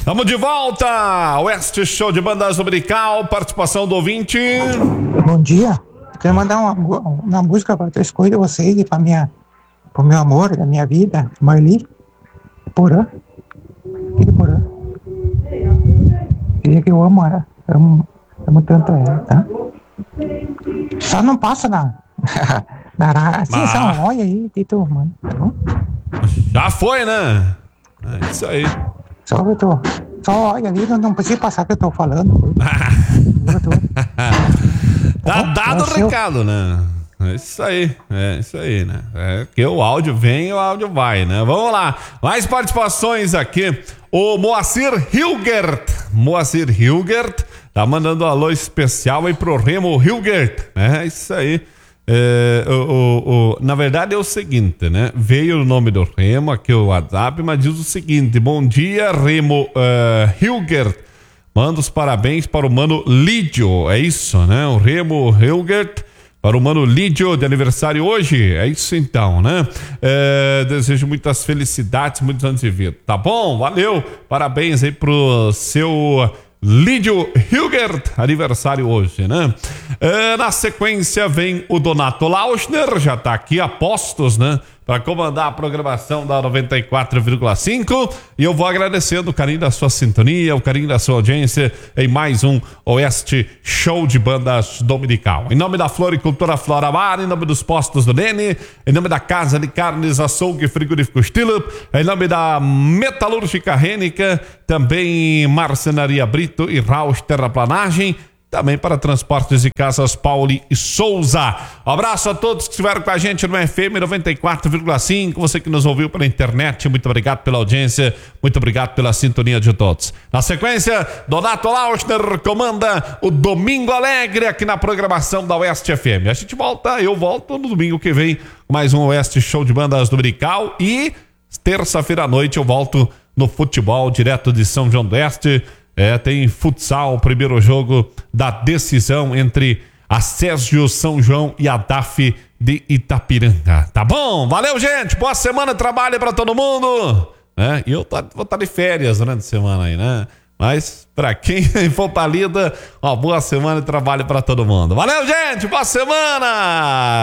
Tamo de volta! Oeste Show de Bandas Dominical, participação do ouvinte. Bom dia. Eu quero mandar uma música para eu escolher vocês e para o meu amor, da minha vida, Marli Porã. Filho Porã. Filha que eu amo ela. Amo tanto ela, tá? Só não passa na assim, só olha aí, Tito, mano. Tá bom? Já foi, né? É isso aí. Só olha ali, não precisa passar o que eu tô falando. Tá dado o recado, né? É isso aí, né? É que o áudio vem e o áudio vai, né? Vamos lá, mais participações aqui. O Moacir Hilgert tá mandando um alô especial aí pro Remo Hilgert. É isso aí. Na verdade é o seguinte, né? Veio o nome do Remo aqui, o WhatsApp, mas diz o seguinte: bom dia, Remo Hilgert. Manda os parabéns para o mano Lídio. É isso, né? O Remo Hilgert para o mano Lídio de aniversário hoje. É isso então, né? Desejo muitas felicidades, muitos anos de vida. Tá bom? Valeu. Parabéns aí pro seu Lídio Hilgert, aniversário hoje, né? Na sequência vem o Donato Lauschner, já tá aqui a postos, né? Para comandar a programação da 94,5, e eu vou agradecendo o carinho da sua sintonia, o carinho da sua audiência em mais um Oeste Show de Bandas Dominical. Em nome da Floricultura Flora Mar, em nome dos postos do Nene, em nome da Casa de Carnes Açougue Frigorífico Stilo, em nome da Metalúrgica Rênica, também Marcenaria Brito e Raus Terraplanagem, também para Transportes e Casas Pauli e Souza. Um abraço a todos que estiveram com a gente no FM 94,5. Você que nos ouviu pela internet, muito obrigado pela audiência, muito obrigado pela sintonia de todos. Na sequência, Donato Lauschner comanda o Domingo Alegre aqui na programação da Oeste FM. Eu volto no domingo que vem com mais um Oeste Show de Bandas Dominical, e terça-feira à noite eu volto no futebol direto de São João do Oeste. Tem futsal, o primeiro jogo da decisão entre a Sérgio São João e a DAF de Itapiranga. Tá bom? Valeu, gente. Boa semana de trabalho pra todo mundo. E eu vou estar de férias durante a semana aí, né? Mas pra quem for pra lida, boa semana de trabalho pra todo mundo. Valeu, gente. Boa semana.